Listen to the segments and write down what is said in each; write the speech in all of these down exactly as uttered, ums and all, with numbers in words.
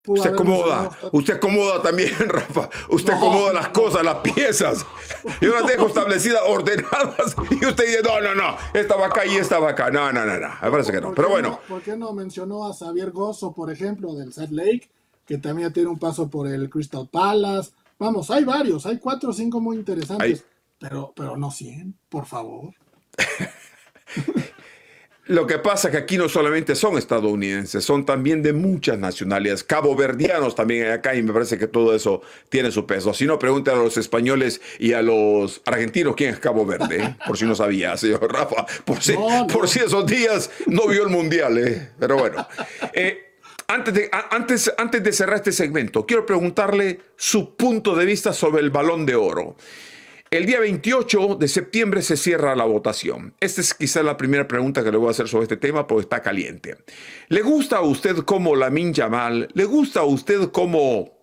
Pudo Usted haber acomoda, mencionado. usted acomoda también, Rafa. Usted No, acomoda las no. cosas, las piezas. Yo las dejo establecidas, ordenadas. Y usted dice, no, no, no, esta va acá y esta va acá. No, no, no, no. Me parece que no. ¿Por Pero qué bueno, no, por qué no mencionó a Xavier Gozo, por ejemplo, del Salt Lake, que también ya tiene un paso por el Crystal Palace? Vamos, hay varios, hay cuatro o cinco muy hay, interesantes, pero, pero no cien, por favor. lo que pasa es que aquí no solamente son estadounidenses, son también de muchas nacionalidades, caboverdianos también hay acá, y me parece que todo eso tiene su peso. Si no, pregunten a los españoles y a los argentinos quién es Cabo Verde, ¿eh? Por si no sabía, señor Rafa, por si, No, por no. si esos días no vio el Mundial, ¿eh? Pero bueno. Eh, antes, de, a- antes, antes de cerrar este segmento, quiero preguntarle su punto de vista sobre el Balón de Oro. El día veintiocho de septiembre se cierra la votación. Esta es quizás la primera pregunta que le voy a hacer sobre este tema porque está caliente. ¿Le gusta a usted como Lamine Yamal? ¿Le gusta a usted como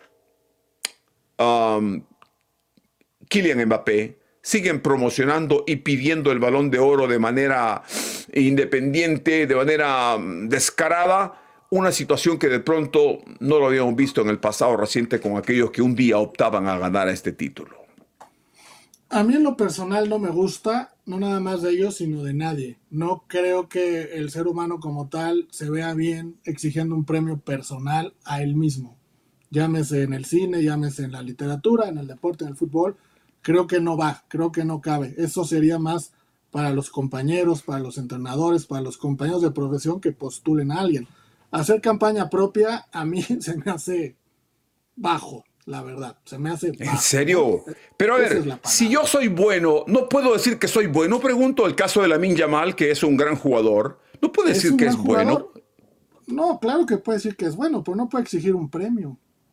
um, Kylian Mbappé? Siguen promocionando y pidiendo el Balón de Oro de manera independiente, de manera um, descarada. Una situación que de pronto no lo habíamos visto en el pasado reciente con aquellos que un día optaban a ganar este título. A mí en lo personal no me gusta, no nada más de ellos, sino de nadie. No creo que el ser humano como tal se vea bien exigiendo un premio personal a él mismo. Llámese en el cine, llámese en la literatura, en el deporte, en el fútbol. Creo que no va, creo que no cabe. Eso sería más para los compañeros, para los entrenadores, para los compañeros de profesión que postulen a alguien. Hacer campaña propia a mí se me hace bajo, la verdad. Se me hace bajo. ¿En serio? Pero a Esa ver, es la si palabra. yo soy bueno, no puedo decir que soy bueno. Pregunto el caso de Lamine Yamal, que es un gran jugador. No puede ¿Es decir un que gran es bueno. jugador? No, claro que puede decir que es bueno, pero no puede exigir un premio.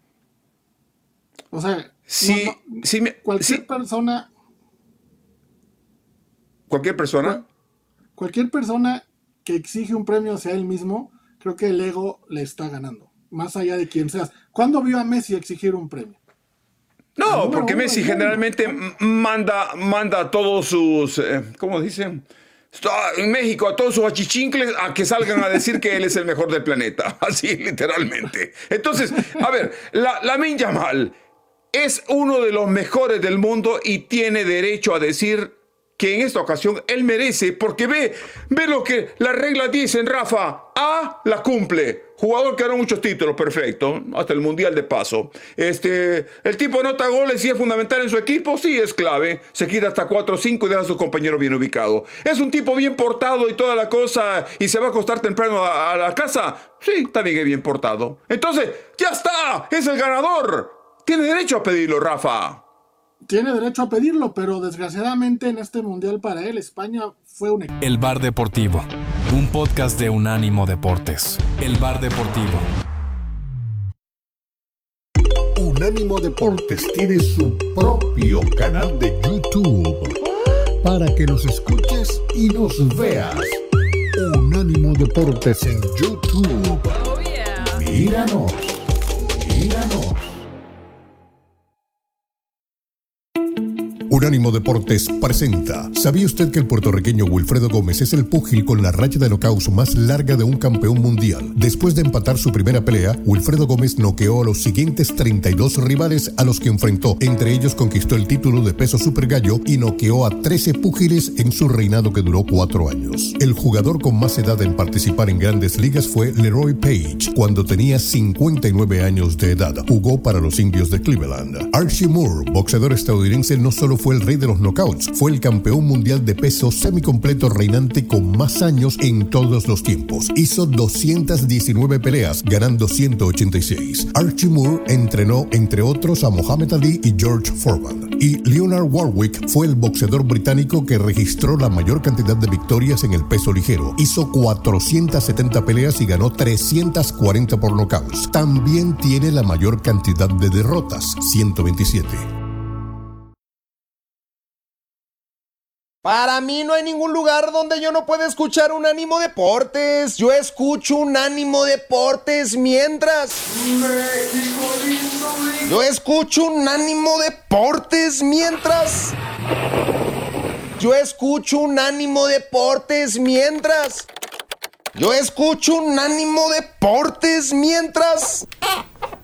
O sea, no, Si, no, si, me- cualquier si persona, cualquier persona. cual- cualquier persona que exige un premio hacia él mismo, creo que el ego le está ganando, más allá de quién seas. ¿Cuándo vio a Messi exigir un premio? Al No, número porque uno Messi del mundo. generalmente m- manda, manda a todos sus, eh, ¿cómo dicen? Está en México, a todos sus achichincles a que salgan a decir que él es el mejor del planeta. Así, literalmente. Entonces, a ver, la, Lamine Yamal es uno de los mejores del mundo y tiene derecho a decir que en esta ocasión él merece, porque ve, ve lo que las reglas dicen, Rafa. A, la cumple. Jugador que ganó muchos títulos, perfecto, hasta el Mundial de paso. Este, el tipo anota goles y es fundamental en su equipo, sí, es clave. Se quita hasta cuatro o cinco y deja a sus compañeros bien ubicados. Es un tipo bien portado y toda la cosa y se va a acostar temprano a, a la casa, sí, también es bien portado. Entonces, ya está, es el ganador. Tiene derecho a pedirlo, Rafa. Tiene derecho a pedirlo, pero desgraciadamente en este mundial para él, España fue un equipo. El Bar Deportivo, un podcast de Unánimo Deportes. El Bar Deportivo. Unánimo Deportes tiene su propio canal de YouTube para que nos escuches y nos veas. Unánimo Deportes en YouTube. Oh, yeah. Míranos, míranos. Unánimo Deportes presenta. ¿Sabía usted que el puertorriqueño Wilfredo Gómez es el púgil con la racha de knockouts más larga de un campeón mundial? Después de empatar su primera pelea, Wilfredo Gómez noqueó a los siguientes treinta y dos rivales a los que enfrentó. Entre ellos conquistó el título de peso super gallo y noqueó a trece púgiles en su reinado que duró cuatro años. El jugador con más edad en participar en grandes ligas fue Leroy Page, cuando tenía cincuenta y nueve años de edad. Jugó para los Indios de Cleveland. Archie Moore, boxeador estadounidense, no solo fue el rey de los knockouts, fue el campeón mundial de peso semicompleto reinante con más años en todos los tiempos. Hizo doscientas diecinueve peleas, ganando ciento ochenta y seis. Archie Moore entrenó, entre otros, a Muhammad Ali y George Foreman. Y Leonard Warwick fue el boxeador británico que registró la mayor cantidad de victorias en el peso ligero. Hizo cuatrocientas setenta peleas y ganó trescientas cuarenta por knockouts. También tiene la mayor cantidad de derrotas, ciento veintisiete. Para mí no hay ningún lugar donde yo no pueda escuchar Unánimo Deportes. Yo escucho Unánimo Deportes mientras... Yo escucho Unánimo Deportes mientras... Yo escucho Unánimo Deportes mientras... Yo escucho Unánimo Deportes mientras...